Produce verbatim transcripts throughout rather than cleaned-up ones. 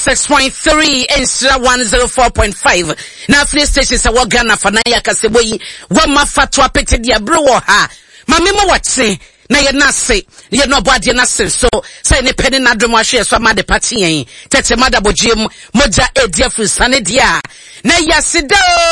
six point three Ensra one oh four point five. Na free stations a wagana fanaya kaseboyi wa mafatwa pete dia bro ha. Mami mo watse na ye nase ye no boade na se so say ne peni na drum ahwe so ma de party yen tete mada bogiem moja edia fusane dia na yasida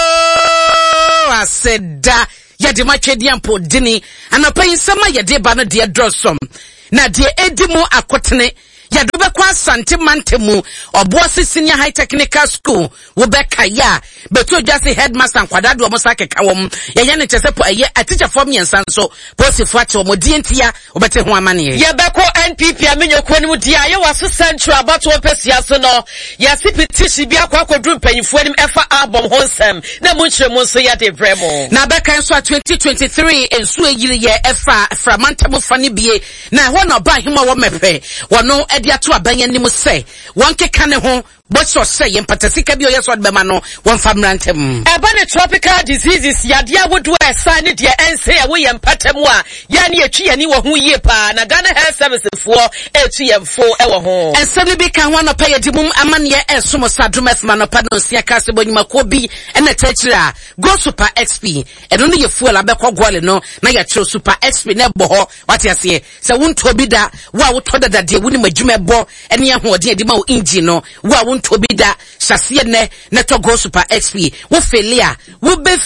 aseda ye de matwedi ampo dini anapan sama ye de ba no de drosom na de edimu akotene ya dobe kwa asante mantemu oboase senior high technical school wo be kaya beto just headmaster nkwadado omo sakeka wom ya ye ne chese po eye a teacher form yensan so posifo ache omo dientia obete ho amane ye beko N P P amenyoko ni mu dia ye waso central abato opesia so no ya sipitishi bia kwa akwadru panyifo anim efa album honsem na munchire mu so ya de bremo na beka nso twenty twenty-three enso eyiri ye efa framantemu fani bie na ho na ba hima wo mepe wono edi ato abanya nimu se wonkeka ne ho bocho say yempatasika bi oyesod bema no won famrantem eba ne tropical diseases yade awodo esa ne de ense e wo yempatam a ya ne atwi yani wo ho yie pa na Ghana Health Services fo etu yemfo e wo ho ensem bi kan ho no pa yedimum amane ye ensom sadrum efma no pa no sia kase bonyima ko bi ena tachira go super X P eno no ye fuel abekọ gole no na ya chiro super X P ne bo ho wate ase se wonto bi da wa wo to dada de woni madwuma bo ene ye ho de ma wo engine no wa Tobida Shasia ne neto go super X P wo felia wo be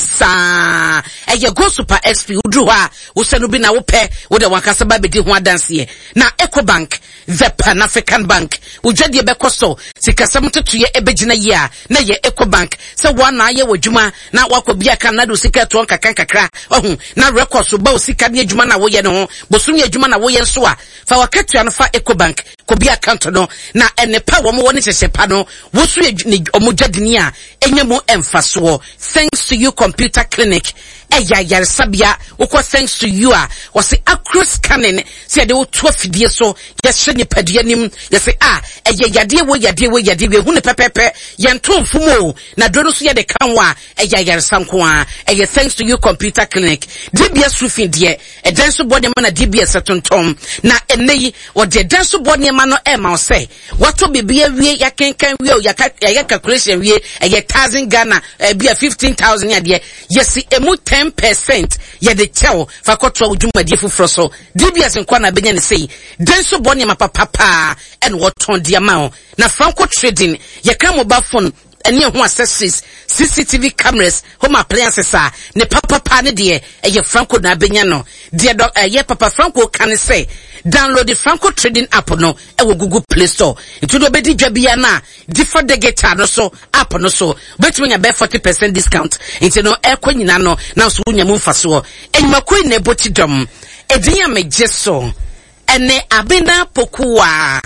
filisa e ye go super X P udru ha wo senu bi na wo pe wo de wankasa ba be di ho adanse na Ecobank the Pan African Bank wo dwade be koso sikasam totoye ebegina ye a na ye Ecobank se wo na ye wadwuma na wakobia kan na do sika to nkaka nkakra ohun na record so ba sika ne adwuma na wo ye ne ho bosumi adwuma na wo ye so a fa wakatua no fa Ecobank kobi account no na enepa wo mo woni chechepa no wo so omodwadini a enyemo emfaso thanks to you computer clinic eya yar sabia wo thanks to you a wo se accurate scanning se de wo to afidie so ye hye ni paduanim ye se ah eya yade wo yade wo yade we hu ne pepepe ye ntomfumo na do no so ye de kanwa eya yar sanko a eya thanks to you computer clinic D B S roofing de e den so body ma na D B S tontom na eneyi wo de den so body ma no e ma say what to be wie ya kenkan wie o ya ya calculation wie e ye one thousand Ghana e bia fifteen thousand ya de yes emu ten percent ye de chew fa kotro udwumadi fufro so D B S nkwa na benya ne sei den so bone ma papa pa and what ton dia ma na Franco Trading ye kan mobile phone any ho accessories C C T V cameras home appliances a ne papa pa ne de e ye Franco na benya no de do ye papa Franco kan say download the Franco Trading app no e wo Google Play Store itu do be di dwabia na different degeta no so app no so between ya be forty percent discount into no e kwanyina no na so nya mu mfaso enima koi na botidom edin ya mejeso ene abena pokuwa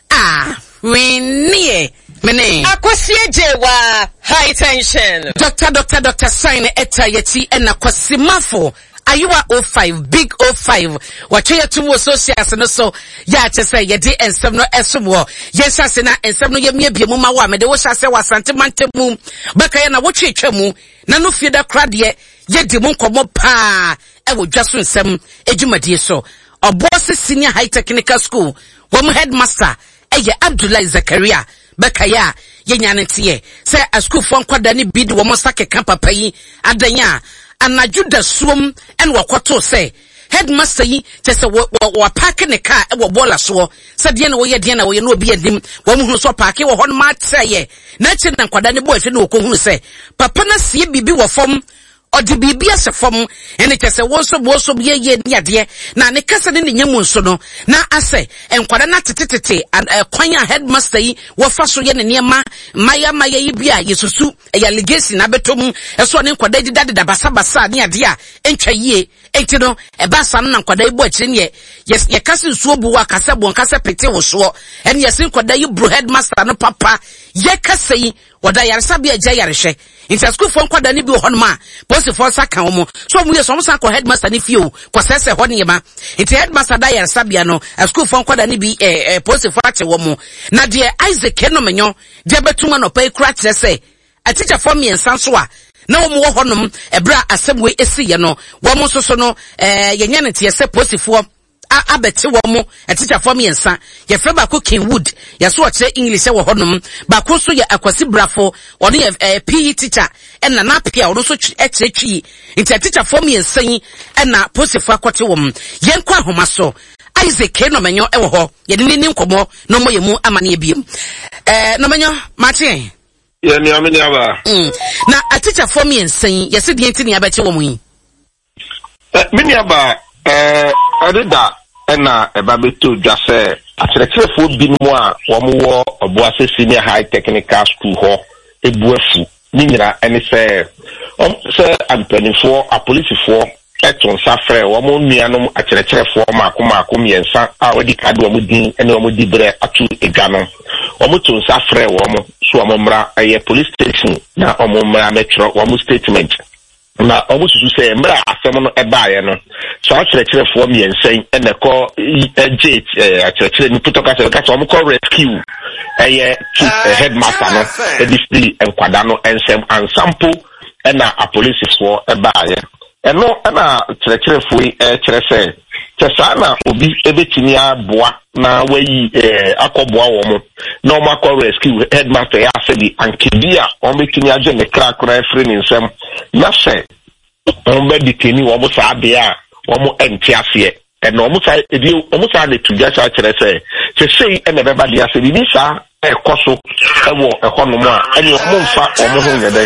ah wenie mene akosie jewa high tension doctor doctor doctor sign eta yeti ena kwasimafo Ayuwa oh five big oh five wache ya tumu associates no so ya chese ye di ensem no esumo ye sase na ensem no ye miebie mu ma wa me de wo sase wa sante mantemu baka ye na wo twetwa mu na no fie da krade ye di mu nkomo pa e wo dwaso ensem edwumadie so Oboase senior high technical school wo headmaster eye Abdullah Zakaria baka ya ye nyane tie se a school fo nkwada ne bid wo mo sake kan papa yi adanya anaju da suom en wakoto say headmaster yi tese wo park ne car e wo bola so se de na wo ye de na wo ye no obi adim wo mu hunu so park wo hon ma tsaye na chi na nkwada ne boy fe no ko hunu say papa na sie bibi wo fom odi bibi asefom ene tese wo so bo so ye ye ni ade na ne kasa ne nyamu nso no na ase enkwada na tetetete kwanya headmaster yi wo fa so ye ne niema maya maya yi bia yesusu ya legacy na betom eso ne nkwada didade da basa basa ni ade a entwa yie enti no e ba san na nkwada ibo akire ne yes ye kasa nsuo bu wa kasa bon kasa pete wo so ene yes nkwada yi bro headmaster no papa ye kasa yi wada yaresa bia gya yarehwe inta school fo nkwada ni bi ho no ma post for saka wo so mu ye so mo saka headmaster ni fie o kwasese ho ne ma inta headmaster da yaresa bia no school fo nkwada ni bi eh post for ache wo mo na de Isaac no menyo de betuma no pa ikura kire se a teacher for me ensanso a na wo mo ho no ebra asemwe esi ye no wo mo so so no eh ye nya ne tie se post for abete wo mo a teacher for me ensa ye frɛ ba ko Kenwood ye so ɔkyerɛ English wɔ hɔnom ba ko so ye Akwasi Brafo ɔno ye P E teacher ɛna na pia ɔno so ɛkyerɛ twi nti teacher for me ensa yi ɛna posifo akɔte wo m ye nkɔ ahoma so Isaac K no menyo ɛwɔ hɔ ye de ni nkɔmɔ no mo ye mu amane ebiem eh no menyo mache ye ni amene aba mm na a teacher for me ensa yi ye se de enti ni abɛkye wo mu yi eh mini aba eh adida ena eba beto dwa se akyerɛkyerɛfo bi mu a wɔn wɔ Obuase Senior High Technical School hɔ ebuafu ni nyira ene se om se ampanifo apolisifoɔ eton safre wɔn nuanom akyerɛkyerɛfo maako maako miensa a wɔdi kade wɔn din ene wɔn di brɛ atu edwa no wɔn ton safre wɔn so wɔn mmra ɛyɛ police station na wɔn mmra metro wɔn statement na omu susu se mra asem no ebaaye no so akyerɛkyerɛfo miensen ene ko eject akyerɛkyerɛ ni putoka se ka so omu ko rescue eye headmaster no edisi enkwada no ensem ansampo ena a police for ebaaye eno ena akyerɛkyerɛfo yi kyerɛ se kyesa na obi ebetimi aboa na wayi akɔboa wo mo na omu akɔ rescue headmaster ya asedi ankedia omu betimi agye ne kra kra efre ni nsem na se on be diteni wo mo sa be a wo mo enti ase e no mo sa e bi wo mo sa de tuja sa kire se se sei e na be ba dia se bi sa e koso e wo e hono mo a eni wo mo mfa wo mo ho nyeden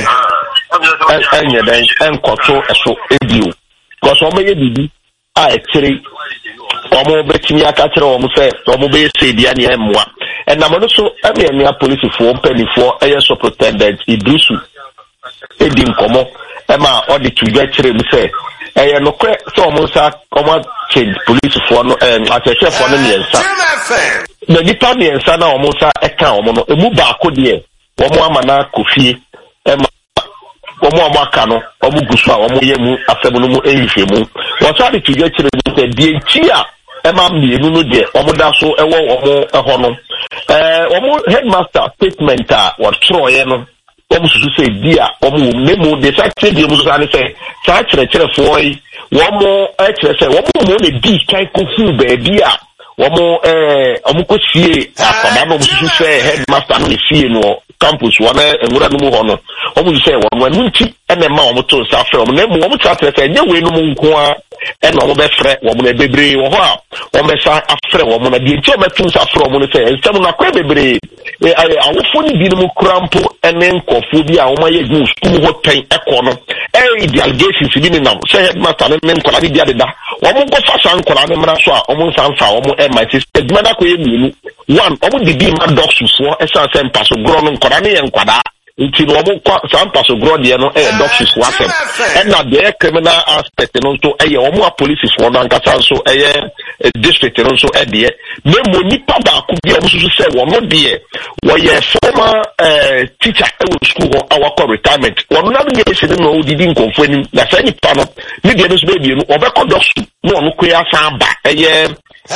e nyeden en koto e so ebio because wo mo ye bibi a e kire wo mo betimi aka kire wo mo se wo mo be se dia ne emwa e na mo no so e me enia police fo mpanifo e ye so pretended Idrisu edi nkomo ema odi tuja kire mi se eh no kwe so mo sa komo change police for no eh atese for no miensa na nipa miensa na omo sa eka omo no emu ba ko de omo amana kofie ema omo amaka no omo gusu a omo yemu afemu no mu ehihwe mu wo sa de tuja kire mi se die nti a ema mienu no de omo da so ewo omo eho no eh omo headmaster statement a wo troye no omu susu se dia omu memo de sa tse dia musu sa ne se sa kyerɛkyerɛfo yi wɔmo ɛkyerɛ se wɔmo mo ne di kai ko hu baabi a wɔmo eh omu ko sie akɔda no musu se headmaster no sie no campus wɔna enwura no mu hɔ no omu se wɔn wɔn nti ɛna ma wɔmo to sa frɛ wɔmo na mu wɔmo kyerɛ se nye we no mu nko a ɛna wɔmo bɛfrɛ wɔmo na bebree wɔ hɔ a wɔmo sa afrɛ wɔmo na die nti wɔmo to sa frɛ wɔmo no se nsɛm na kwa bebree eh awofo ni bi no mu krampo ene nkɔfo bi a wɔma yɛ gu school ho ten ɛkɔ no eh the allegations bi ni nam say headmaster ne nkɔla bi adeda wɔmo go fa san nkɔla ne mra so a wɔmo san fa wɔmo eh my sister dwuma da ko yɛ mienu one wɔmo didi ma doctors fo ɛsan sɛ mpaso gro no nkɔla ne yɛ nkɔda nti no wɔmo kwa san mpaso gro de no eh doctors fo asɛm ɛna the criminal aspect no so eh wɔmo a police fo no ankasa so eh district no so eh de me mo nipa ba ko bi a wɔso so sɛ wɔmo de wɔyɛ former uh, teacher at school or our retirement. One of the years no didn't confirm that any panel, maybe this baby, or back on doctor, no, no, queer samba, a year.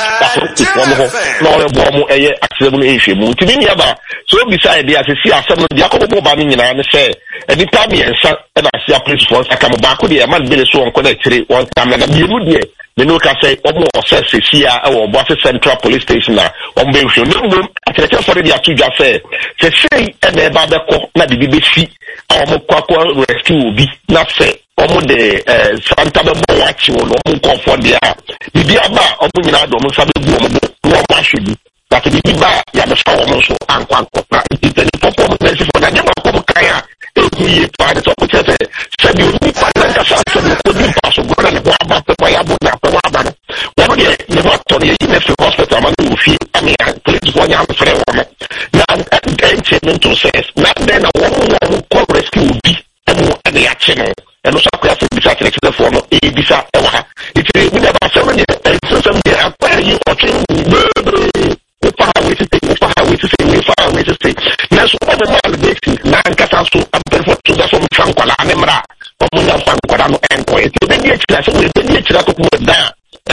No, a bomb, a year, acceleration. Multimedia, so beside the associate, some of the Jacobo Banning and I say, and the time and I see a place for I come back with the man, Billy, so connected one time and a beauty. The no can say almost says here or Bosse Central Police Station now. On being sure, no room, I can tell for the two just say, say, and the Babako, not the B B C, or Mokwa rescue be not say, almost the Santa Watch or no comfort there. The Diaba, Omunado, Musabi, no should be. But the Diba, Yamasawa, also, and Quanco, it's a performance for the Yamako Kaya. We find it up to said you need financial something possible and about the way I would not go about it. One day, the doctor, the hospital, I'm going to feel, I mean, please, one young friend, now, and then, to says, not then a woman who call rescue will be and the action, and also class of the form of A B S A. It's we never seven years, and some day, I'm telling you, watching. Away to take, far away to say, far away to say. Now, so every man basic, nine casasso, and therefore to the some Francola Nemra, or Muna Francola and Poet. The next class will be the next that would down. That's what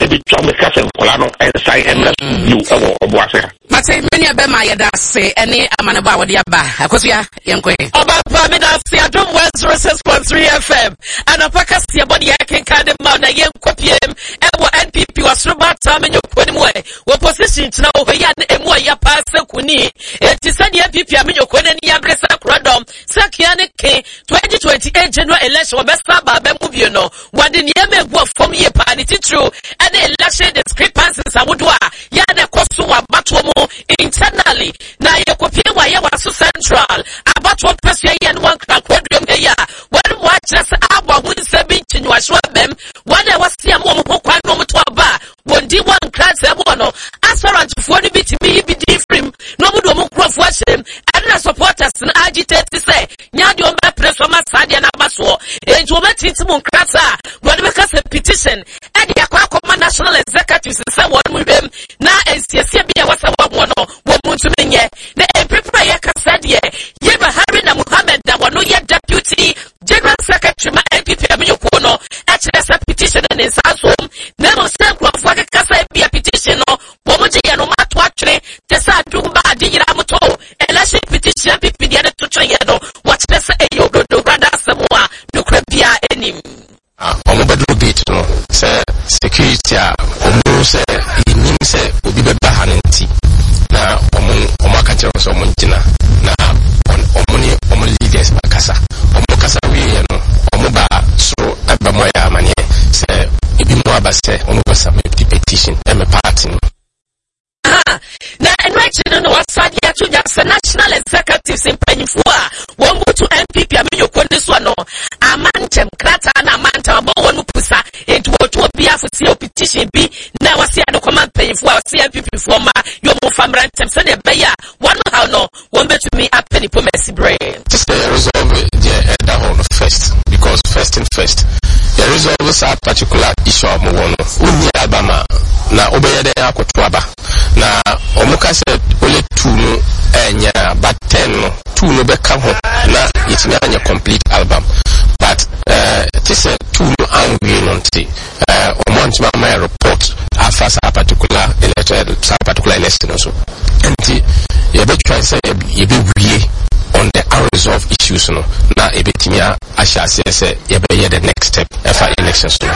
bit to make us and Colano and say and you or Boise. But many of them I say any amanaba with the Abba. Because we are young. About Pamina, see, I don't want zero six point three F M. And a packet see a body I can kind of mount a young copy him. And what N P P was about time and you put him away. What position to know where you and what you pass the Kuni. It is any N P P, I mean, you couldn't have a Kradom. Sakianic twenty twenty-eight general election was best about Bemubiano. What the Yemen work for me a party true. And the election discrepancies I would do. Yana Kosua Batuomo internally. Now you copy why you was so central. About one person and one crack quadrum the year. When watch us about with seven in your them. When I was see a woman who quite no to a bar. When D one cracks a one. Answer and to forty bit me be different. No one will cross watch him. And I support us and agitate to say. Nyadio my press from my side and Abaso. And to make it moon crasa. When we cast a petition. And the Aquacoma National Executives and someone with him. Now as you see me was a one woman to me. The prepare Cassadia. Yeba Harina Muhammad that one no yet deputy general secretary my N P P Amino. Actually a petition in his household. Never said what for the Casa be a petition or Womoji and Omatwatre. Tessa Dumba Diramoto. Election petition people the to Chayano. What's the say you go to Rada Samoa. No crepia any. Omo bedro bit no say security a omo say inim say obi be ba hanenti na omo omo aka kire so omo ntina na omo ni omo leaders bakasa omo kasa we no omo ba so aba mo ya amane say ebi mo aba say omo ba submit petition e me party na enriching no wasadi ya to just national executives in Penifua one go to N P P Amino Koneso no amantem krata na amantem abo wonu pusa into to be a for petition be na wasi ado command Penifua wasi N P P former yo mo famrantem se ne beya one how no one bet to me a penny po mercy brain just resolve the that one first because first and first the resolve a particular issue of mo wono uni Alabama na obeye de akoto aba na omuka said only two no enya but ten no two no beka ho na itimi anya complete album but uh this uh, two no angry nonti uh omonti my report after a particular election a particular election so enti you be try say you be we on the unresolved issues no na ebetimi asha say you be the next step for elections no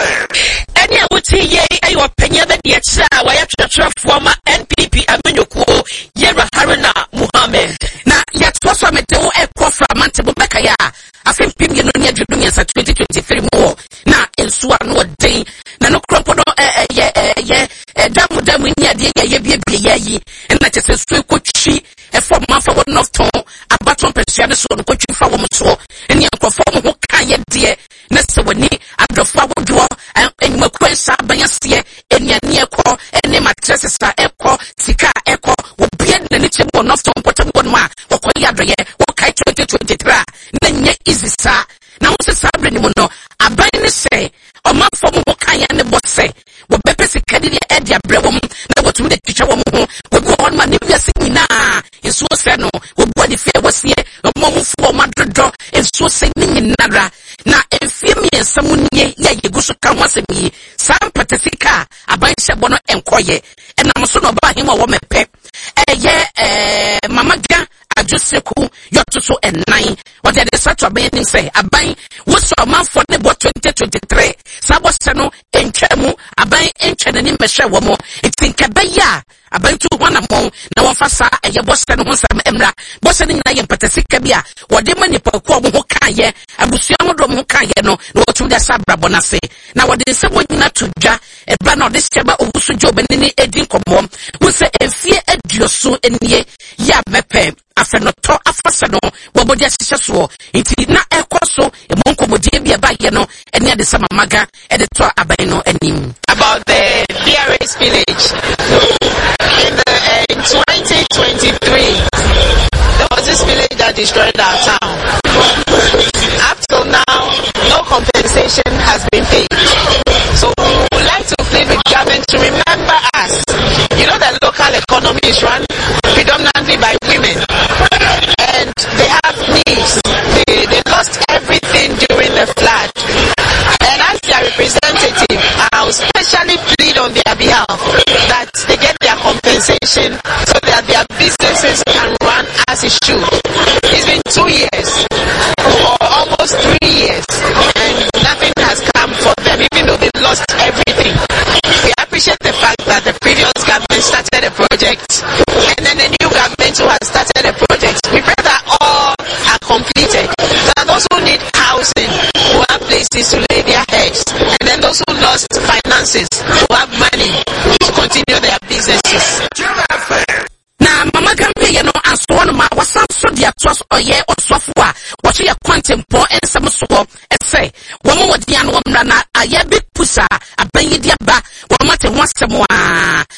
any awuti ye ayo penya be de kira wa ya twetwe former N P P Amenyokuo Yeba Harina Muhammad na ya twaso amete wo ekọ fra mantebo beka ya afem pim ye no ne adwedum ya sa twenty twenty-three mo na ensu ano den na no krompo no eh ye ye damu damu ni ade ye ye bie bie ye yi na chese su ekotwi e for man for one of ton abaton pesia ne so no kotwi fa wo mso eni enkrofo mo ho kan ye de na se woni adofo awodo enima kwensa banyase eni ani ekọ eni matrese sa ekọ sika ekọ wo bie na ne chebo no ton potem ma okoya doye wo kai twenty twenty-three na nye easy sa na wo se sabre ni mo no aban ne se o man fo mo kan ya ne bose wo bepe sika di e dia brewom na wo tu de twitwa wo ho wo go on ma ne wiase nyina enso se no wo bo de fe wo se o mo mo fo ma dodo enso se ni nyinara na efie mi ensamu nie ya yeguso kan wasemi sam patasika aban se bono enkoye enam so no ba him wo mepe eye eh mamaga ajuseku yoto so ennan what they start to be say aban wo so man for the twenty twenty-three sabo se no entwemu aban entwene ni mehwe wo mo itinka beya aban tu wana mo na wo fasa eye bosse no ho sam emra bosse ni na ye patasika bia wo de mani pa ko mo ho kaye abusua mo do mo kaye no na wo tu da sabra bonase na wo de se wo nyina to dwa e ba na de cheba obusu job ni edin komo wo se efie adioso enie ya mepe afenoto afasano wobodi asise so enti na ekoso e monkomodi bia ba ye no ene ade sama maga e de to aban no anim about the D R S village in the uh, in twenty twenty-three there was this village that destroyed our town. Up till now no compensation has been paid, so we would like to plead with government to remember us. You know that local economy is run predominantly by women and they have needs. They, they lost everything during the flood, and as their representative I will especially plead it should. It's been two years, or almost three years, and nothing has come for them, even though they've lost everything. We appreciate the fact that the previous government started a project, and then the new government who has started a project. We pray that all are completed. That those who need housing will have places to lay their heads, and then those who lost finances will have money to continue their businesses. Na mama gambe ye no anso no ma wasan so dia tos oye osofo a wo so ye kwantempo ensem so ese wo mo wodi an wo mra na aye big pusa aban ye dia ba wo mate ho asem a